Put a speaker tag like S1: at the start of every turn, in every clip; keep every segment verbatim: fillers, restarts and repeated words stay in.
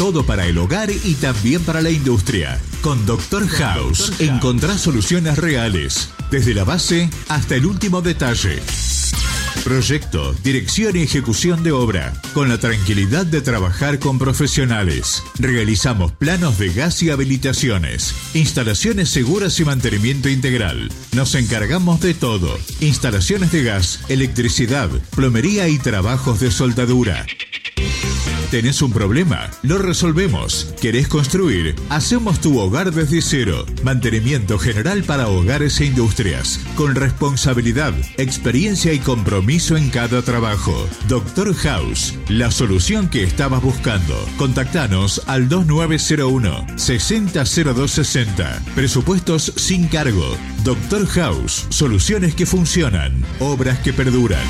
S1: todo para el hogar y también para la industria. Con Doctor House encontrás soluciones reales, desde la base hasta el último detalle. Proyecto, dirección y ejecución de obra, con la tranquilidad de trabajar con profesionales. Realizamos planos de gas y habilitaciones, instalaciones seguras y mantenimiento integral. Nos encargamos de todo: instalaciones de gas, electricidad, plomería y trabajos de soldadura. ¿Tenés un problema? Lo resolvemos. ¿Querés construir? Hacemos tu hogar desde cero. Mantenimiento general para hogares e industrias. Con responsabilidad, experiencia y compromiso en cada trabajo. Doctor House, la solución que estabas buscando. Contactanos al dos nueve cero uno, seis cero cero dos seis cero. Presupuestos sin cargo. Doctor House, soluciones que funcionan. Obras que perduran.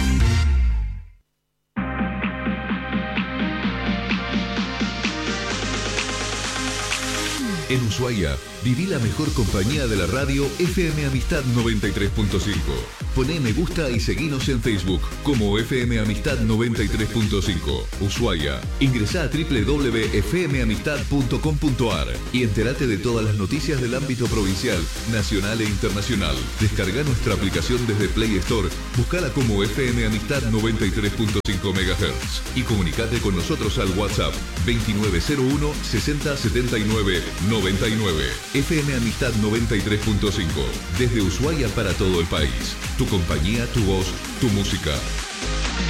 S2: En Ushuaia, viví la mejor compañía de la radio F M Amistad noventa y tres punto cinco. Poné me gusta y seguinos en Facebook como F M Amistad noventa y tres punto cinco. Ushuaia. Ingresá a doble u doble u doble u punto f m amistad punto com punto a r y entérate de todas las noticias del ámbito provincial, nacional e internacional. Descarga nuestra aplicación desde Play Store, buscala como F M Amistad noventa y tres punto cinco megahertz y comunicate con nosotros al WhatsApp veintinueve cero uno sesenta setenta y nueve noventa y nueve. F M Amistad noventa y tres punto cinco. Desde Ushuaia para todo el país. Tu compañía, tu voz, tu música.